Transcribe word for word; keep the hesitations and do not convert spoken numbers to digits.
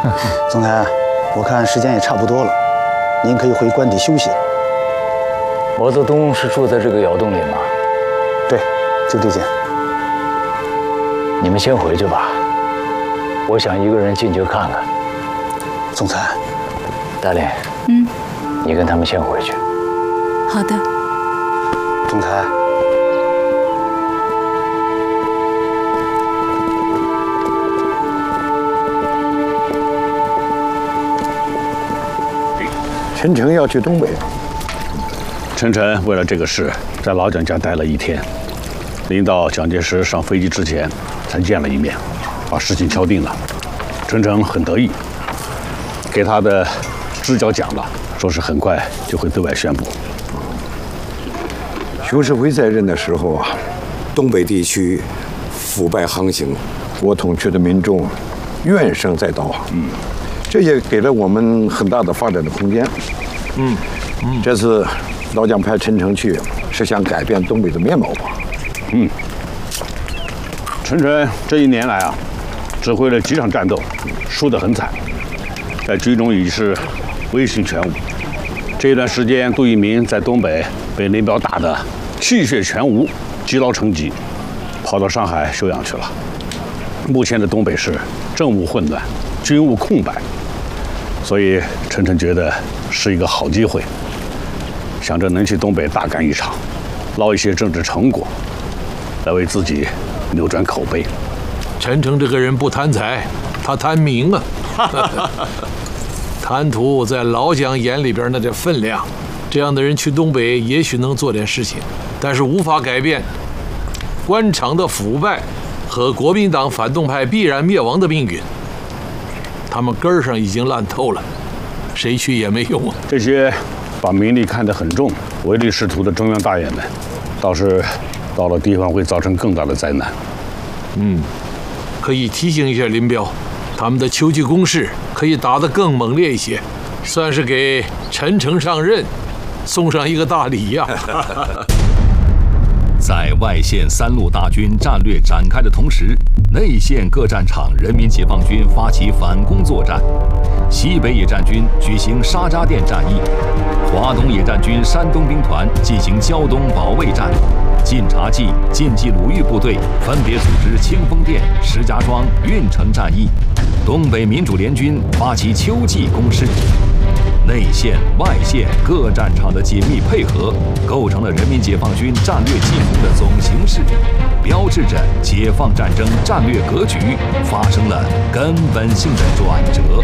总裁，我看时间也差不多了，您可以回官邸休息了。 毛泽东是住在这个窑洞里吗？ 对，就这间。 你们先回去吧，我想一个人进去看看。 总裁， 大林， 嗯， 你跟他们先回去。 好的。 总裁。 陈诚要去东北。 陈诚为了这个事，在老蒋家待了一天。临到蒋介石上飞机之前，才见了一面，把事情敲定了。陈诚很得意，给他的支教讲了，说是很快就会对外宣布。 熊式辉在任的时候啊，东北地区腐败横行，我统治的民众怨声载道。嗯。 这也给了我们很大的发展的空间。嗯，嗯，这次老蒋派陈诚去，是想改变东北的面貌吧？ 嗯，陈诚这一年来啊，指挥了几场战斗，输得很惨，在军中已是威信全无。这一段时间，杜聿明在东北被林彪打得气血全无，积劳成疾，跑到上海休养去了。目前的东北市政务混乱，军务空白。 所以，陈诚觉得是一个好机会，想着能去东北大干一场，捞一些政治成果，来为自己扭转口碑。 陈诚这个人不贪财，他贪名啊！贪图在老蒋眼里边那点分量，这样的人去东北也许能做点事情，但是无法改变官场的腐败和国民党反动派必然灭亡的命运。 他们根儿上已经烂透了，谁去也没用啊！ 这些把名利看得很重、唯利是图的中央大爷们，倒是到了地方会造成更大的灾难。 嗯，可以提醒一下林彪，他们的秋季攻势可以打得更猛烈一些，算是给陈诚上任送上一个大礼呀。 在外线三路大军战略展开的同时，内线各战场人民解放军发起反攻作战。西北野战军举行沙扎店战役，华东野战军山东兵团进行胶东保卫战。晋察冀、晋冀鲁豫部队分别组织清风店、石家庄、运城战役。东北民主联军发起秋季攻势。 内线、外线各战场的紧密配合，构成了人民解放军战略进攻的总形势，标志着解放战争战略格局发生了根本性的转折。